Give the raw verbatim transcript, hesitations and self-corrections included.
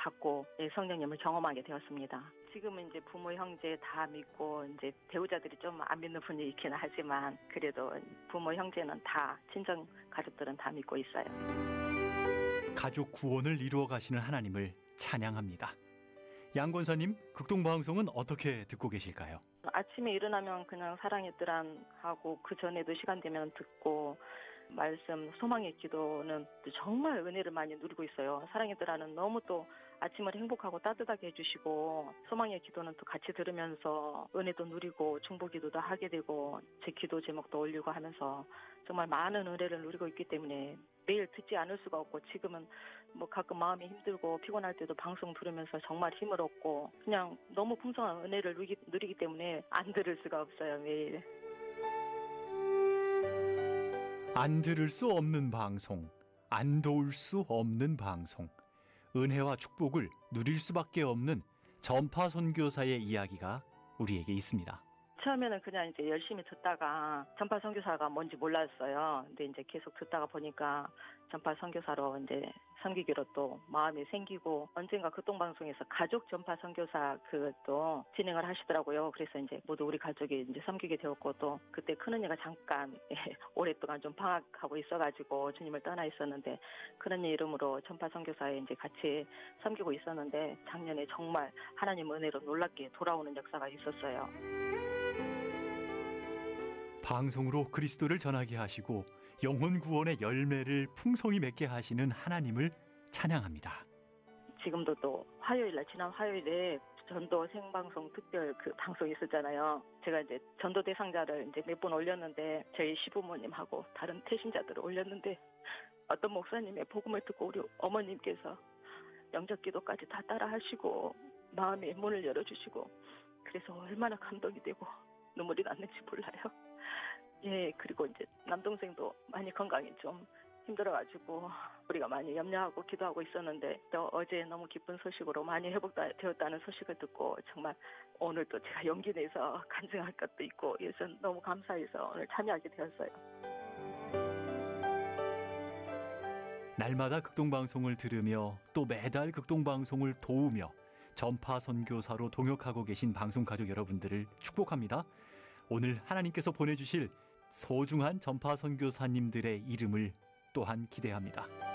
받고 성령님을 경험하게 되었습니다. 지금은 이제 부모, 형제 다 믿고 이제 배우자들이 좀 안 믿는 분이 있긴 하지만 그래도 부모, 형제는 다 친정 가족들은 다 믿고 있어요. 가족 구원을 이루어 가시는 하나님을 찬양합니다. 양 권사님, 극동방송은 어떻게 듣고 계실까요? 아침에 일어나면 그냥 사랑의 뜨란 하고 그 전에도 시간 되면 듣고 말씀, 소망의 기도는 정말 은혜를 많이 누리고 있어요. 사랑의 뜨라는 너무 또 아침을 행복하고 따뜻하게 해주시고 소망의 기도는 또 같이 들으면서 은혜도 누리고 중보기도도 하게 되고 제 기도 제목도 올리고 하면서 정말 많은 은혜를 누리고 있기 때문에 매일 듣지 않을 수가 없고 지금은 뭐 가끔 마음이 힘들고 피곤할 때도 방송 들으면서 정말 힘을 얻고 그냥 너무 풍성한 은혜를 누리기, 누리기 때문에 안 들을 수가 없어요, 매일. 안 들을 수 없는 방송, 안 도울 수 없는 방송, 은혜와 축복을 누릴 수밖에 없는 전파 선교사의 이야기가 우리에게 있습니다. 처음에는 그냥 이제 열심히 듣다가 전파 선교사가 뭔지 몰랐어요. 근데 이제 계속 듣다가 보니까 전파 선교사로 이제 섬기기로 또 마음이 생기고 언젠가 극동방송에서 가족 전파 선교사 그것도 진행을 하시더라고요. 그래서 이제 모두 우리 가족이 이제 섬기게 되었고 또 그때 큰언니가 잠깐 예, 오랫동안 좀 방학하고 있어가지고 주님을 떠나 있었는데 큰언니 이름으로 전파 선교사에 이제 같이 섬기고 있었는데 작년에 정말 하나님 은혜로 놀랍게 돌아오는 역사가 있었어요. 방송으로 그리스도를 전하게 하시고 영혼 구원의 열매를 풍성히 맺게 하시는 하나님을 찬양합니다. 지금도 또 화요일날 지난 화요일에 전도 생방송 특별 그 방송이 있었잖아요. 제가 이제 전도 대상자를 이제 몇 번 올렸는데 저희 시부모님하고 다른 태신자들을 올렸는데 어떤 목사님의 복음을 듣고 우리 어머님께서 영접 기도까지 다 따라 하시고 마음의 문을 열어주시고 그래서 얼마나 감동이 되고 눈물이 났는지 몰라요. 예, 그리고 이제 남동생도 많이 건강이 좀 힘들어가지고 우리가 많이 염려하고 기도하고 있었는데 또 어제 너무 기쁜 소식으로 많이 회복되었다는 소식을 듣고 정말 오늘 또 제가 용기 내서 간증할 것도 있고 그래서 너무 감사해서 오늘 참여하게 되었어요. 날마다 극동방송을 들으며 또 매달 극동방송을 도우며 전파 선교사로 동역하고 계신 방송가족 여러분들을 축복합니다. 오늘 하나님께서 보내주실 소중한 전파 선교사님들의 이름을 또한 기대합니다.